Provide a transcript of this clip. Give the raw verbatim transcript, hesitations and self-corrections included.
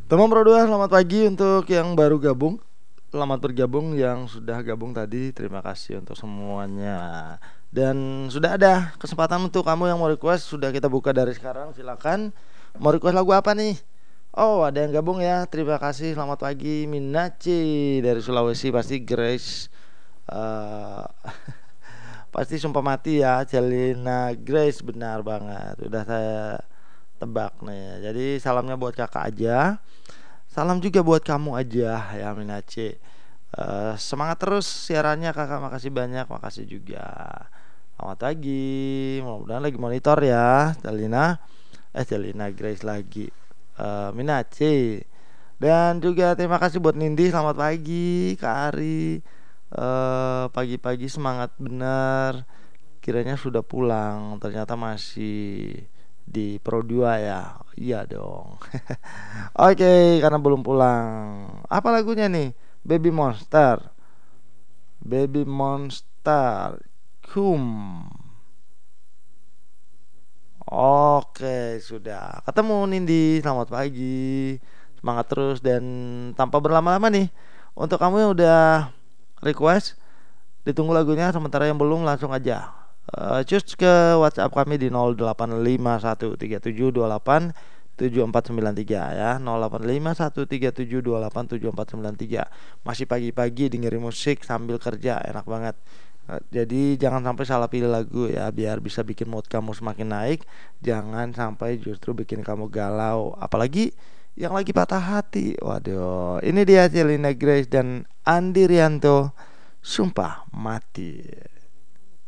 Teman Pro dua, selamat pagi untuk yang baru gabung. Selamat bergabung yang sudah gabung tadi. Terima kasih untuk semuanya. Dan sudah ada kesempatan untuk kamu yang mau request. Sudah kita buka dari sekarang. Silakan. Mau request lagu apa nih? Oh, ada yang gabung ya. Terima kasih. Selamat pagi Minaci dari Sulawesi. Pasti Grace. eh Pasti Sumpah Mati ya. Celina Grace, benar banget. Udah saya tebak nih. Jadi salamnya buat kakak aja. Salam juga buat kamu aja ya Minace. Eh, semangat terus siarannya kakak, makasih banyak, makasih juga. Selamat pagi, mudah-mudahan lagi monitor ya Celina. Eh Celina Grace lagi. Eh, Minace. Dan juga terima kasih buat Nindi, selamat pagi Kak Ari. Eh, pagi-pagi semangat bener. Kiranya sudah pulang, ternyata masih di Pro dua ya. Iya dong. Oke, karena belum pulang. Apa lagunya nih? Baby Monster. Baby Monster. Kum. Oke, sudah. Ketemu Nindi. Selamat pagi. Semangat terus dan tanpa berlama-lama nih. Untuk kamu yang udah request, ditunggu lagunya. Sementara yang belum, langsung aja uh, cus ke WhatsApp kami di nol delapan lima satu tiga tujuh dua delapan tujuh empat sembilan tiga ya. nol delapan lima satu tiga tujuh dua delapan tujuh empat sembilan tiga. Masih pagi-pagi dengerin musik sambil kerja, enak banget. Uh, jadi jangan sampai salah pilih lagu ya, biar bisa bikin mood kamu semakin naik. Jangan sampai justru bikin kamu galau, apalagi yang lagi patah hati. Waduh, ini dia Celina Grace dan Andi Rianto, Sumpah Mati.